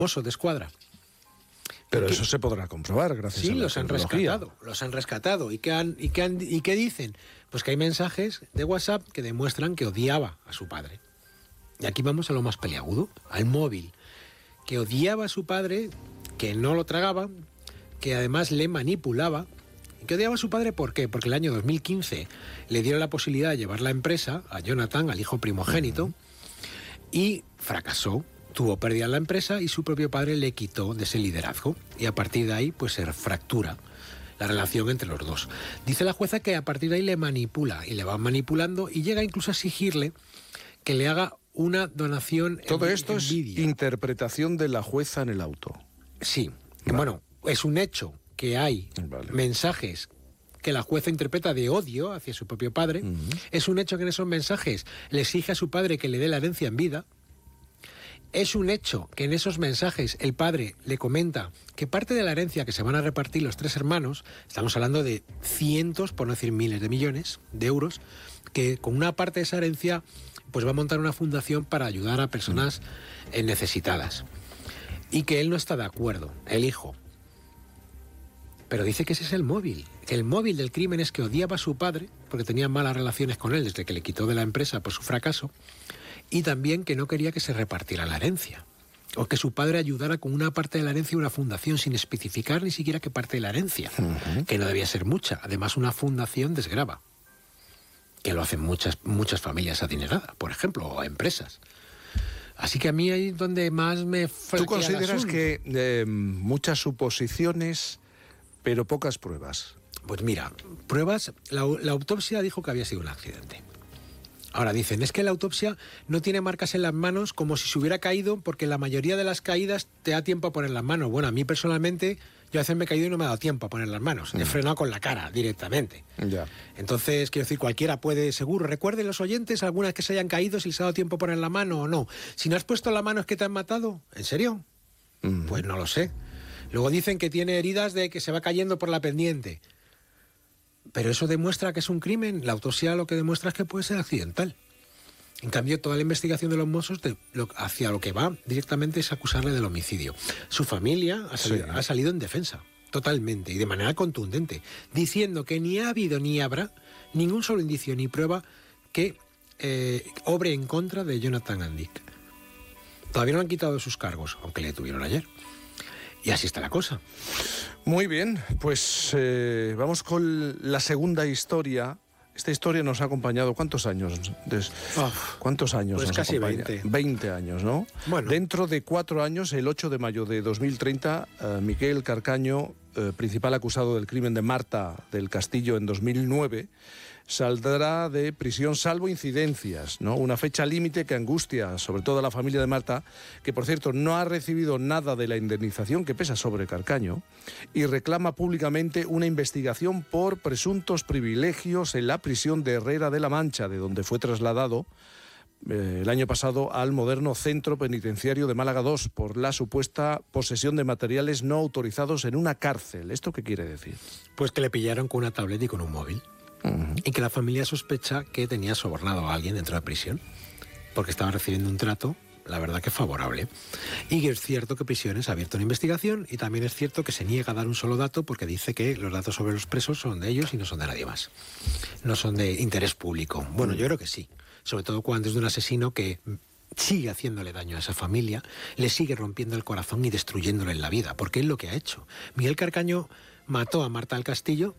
Mossos de Escuadra. Pero eso se podrá comprobar gracias a la tecnología. Los han rescatado. ¿Y qué dicen? Pues que hay mensajes de WhatsApp que demuestran que odiaba a su padre. Y aquí vamos a lo más peliagudo, al móvil. Que odiaba a su padre, que no lo tragaba, que además le manipulaba. ¿Y que odiaba a su padre por qué? Porque el año 2015 le dieron la posibilidad de llevar la empresa a Jonathan, al hijo primogénito, y fracasó. Tuvo pérdida en la empresa y su propio padre le quitó de ese liderazgo. Y a partir de ahí, pues se fractura la relación entre los dos. Dice la jueza que a partir de ahí le manipula y le va manipulando y llega incluso a exigirle que le haga una donación. Todo esto es interpretación de la jueza en el auto. Sí. Vale. Bueno, es un hecho que hay mensajes que la jueza interpreta de odio hacia su propio padre. Es un hecho que en esos mensajes le exige a su padre que le dé la herencia en vida. Es un hecho que en esos mensajes el padre le comenta que parte de la herencia que se van a repartir los tres hermanos, estamos hablando de cientos, por no decir miles de millones de euros, que con una parte de esa herencia pues va a montar una fundación para ayudar a personas necesitadas. Y que él no está de acuerdo, el hijo. Pero dice que ese es el móvil, que el móvil del crimen es que odiaba a su padre, porque tenía malas relaciones con él desde que le quitó de la empresa por su fracaso, y también que no quería que se repartiera la herencia, o que su padre ayudara con una parte de la herencia a una fundación sin especificar ni siquiera qué parte de la herencia, que no debía ser mucha. Además, una fundación desgrava, que lo hacen muchas familias adineradas, por ejemplo, o empresas. Así que a mí ahí es donde más me flaquea. ¿Tú consideras que muchas suposiciones, pero pocas pruebas? Pues mira, pruebas, la autopsia dijo que había sido un accidente. Ahora dicen, es que la autopsia no tiene marcas en las manos como si se hubiera caído, porque la mayoría de las caídas te da tiempo a poner las manos. Bueno, a mí personalmente, yo a veces me he caído y no me ha dado tiempo a poner las manos. He frenado con la cara directamente. Ya. Entonces, quiero decir, cualquiera puede, seguro. Recuerden los oyentes, algunas que se hayan caído, si les ha dado tiempo a poner la mano o no. Si no has puesto la mano, ¿es que te han matado? ¿En serio? Pues no lo sé. Luego dicen que tiene heridas de que se va cayendo por la pendiente. Pero eso demuestra que es un crimen. La autopsia lo que demuestra es que puede ser accidental. En cambio, toda la investigación de los Mossos hacia lo que va directamente es acusarle del homicidio. Su familia ha salido en defensa, totalmente, y de manera contundente, diciendo que ni ha habido ni habrá ningún solo indicio ni prueba que obre en contra de Jonathan Andic. Todavía no han quitado sus cargos, aunque le tuvieron ayer. Y así está la cosa. Muy bien, pues vamos con la segunda historia. Esta historia nos ha acompañado, ¿cuántos años? ¿Cuántos años? Pues nos casi acompaña? 20. 20 años, ¿no? Bueno. Dentro de 4 años, el 8 de mayo de 2030, Miquel Carcaño, principal acusado del crimen de Marta del Castillo en 2009, saldrá de prisión salvo incidencias, ¿no? Una fecha límite que angustia sobre todo a la familia de Marta, que por cierto no ha recibido nada de la indemnización que pesa sobre Carcaño, y reclama públicamente una investigación por presuntos privilegios en la prisión de Herrera de la Mancha, de donde fue trasladado el año pasado al moderno Centro Penitenciario de Málaga II por la supuesta posesión de materiales no autorizados en una cárcel. ¿Esto qué quiere decir? Pues que le pillaron con una tablet y con un móvil. Y que la familia sospecha que tenía sobornado a alguien dentro de la prisión, porque estaba recibiendo un trato, la verdad que favorable. Y que es cierto que Prisiones ha abierto una investigación, y también es cierto que se niega a dar un solo dato porque dice que los datos sobre los presos son de ellos y no son de nadie más. No son de interés público. Bueno, yo creo que sí. Sobre todo cuando es de un asesino que sigue haciéndole daño a esa familia, le sigue rompiendo el corazón y destruyéndole la vida, porque es lo que ha hecho. Miguel Carcaño mató a Marta del Castillo.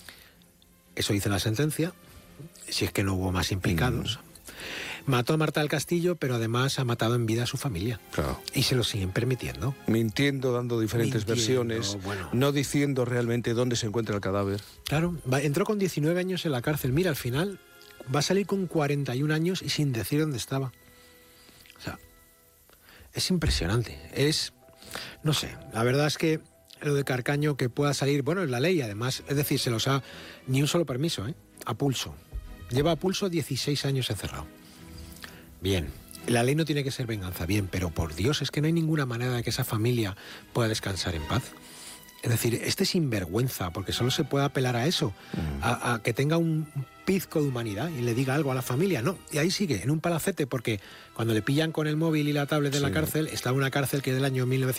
Eso dice la sentencia, si es que no hubo más implicados. Mató a Marta del Castillo, pero además ha matado en vida a su familia. Claro. Y se lo siguen permitiendo. Mintiendo, dando diferentes versiones, no diciendo realmente dónde se encuentra el cadáver. Claro, entró con 19 años en la cárcel. Mira, al final va a salir con 41 años y sin decir dónde estaba. O sea, es impresionante. No sé, la verdad es que lo de Carcaño que pueda salir, bueno, es la ley, además, es decir, se los ha ni un solo permiso, a pulso. Lleva a pulso 16 años encerrado. Bien, la ley no tiene que ser venganza, bien, pero por Dios, es que no hay ninguna manera de que esa familia pueda descansar en paz. Es decir, sinvergüenza, porque solo se puede apelar a eso, a que tenga un pizco de humanidad y le diga algo a la familia. No, y ahí sigue, en un palacete, porque cuando le pillan con el móvil y la tablet de la cárcel, está en una cárcel que es del año 1900